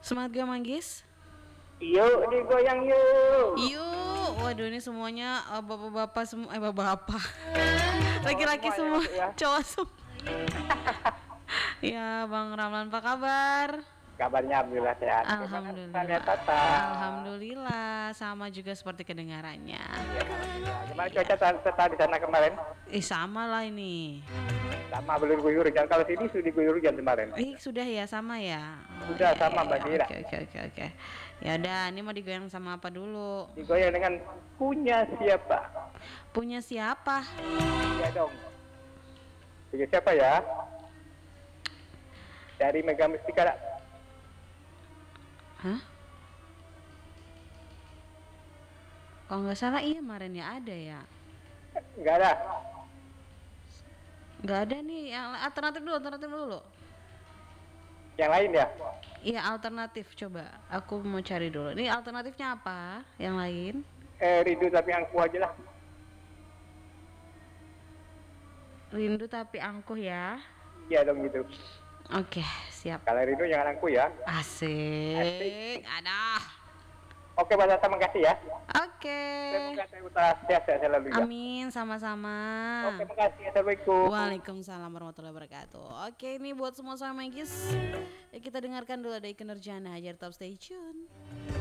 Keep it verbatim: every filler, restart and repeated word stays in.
Semangat gak Manggis? Yuk digoyang yuk. Yuk, waduh ini semuanya uh, bapak-bapak semua, eh bapak-bapak, laki-laki Semuanya semua, masuk ya. cowok semua. Ya, Bang Ramlan apa kabar? Kabarnya alhamdulillah sehat. Alhamdulillah. Tata. Alhamdulillah, sama juga seperti kedengarannya. Ya, alhamdulillah. Gimana cuaca Tata di sana kemarin? Eh sama lah ini. Sama belum guyur hujan. Kalau sini sudah diguyur hujan kemarin. Eh sudah ya sama ya. Oh, Sudah ya, sama ya, Mbak ya. Dira. Oke oke oke oke. Ya udah, ini mau digoyang sama apa dulu? Digoyang dengan punya siapa? Punya siapa? Ya dong. Punya siapa ya? Dari Mega Mustika. Hah? Kalau nggak salah iya kemarin ya ada ya. Enggak ada. Nggak ada nih, yang alternatif dulu, alternatif dulu. Yang lain ya? Iya alternatif, coba. Aku mau cari dulu. Ini alternatifnya apa? Yang lain? Eh rindu tapi angku aja lah. Rindu tapi angkuh ya. Iya dong gitu. Oke, siap. Kalau rindu jangan angku ya. Asik. Asik. Ada. Oke Mbak Tata, makasih ya. Oke. Semoga saya utara sehat-sehat selalu ya. Amin, sama-sama. Oke, makasih. Assalamualaikum. Waalaikumsalam warahmatullahi wabarakatuh. Oke, ini buat semua sama Magis. Ya, kita dengarkan dulu dari Kinerjana Hajar, top stay tune.